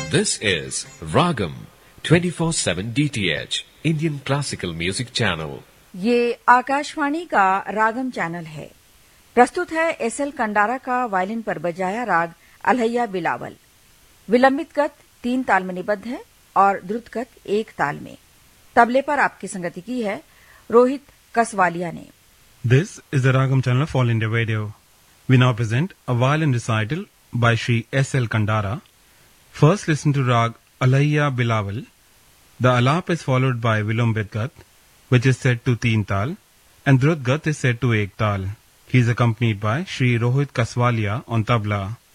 This is Ragam 24/7 DTH Indian Classical Music Channel. ये आकाशवाणी का रागम channel है। प्रस्तुत है एसएल कंडारा का वायलिन पर बजाया राग अलहैया बिलावल। विलंबित गत 3 ताल में निबद्ध है और द्रुत गत 1 ताल में। तबले पर आपकी संगति की है रोहित कसवालिया ने। This is the Ragam channel of All India Radio. We now present a violin recital by Shri S.L. Kandara. First listen to Rag Alaiya Bilawal. The alap is followed by Vilambit Gat, which is set to 3 tal, and Drut Gat is set to 1 tal. He is accompanied by Shri Rohit Kaswalia on tabla.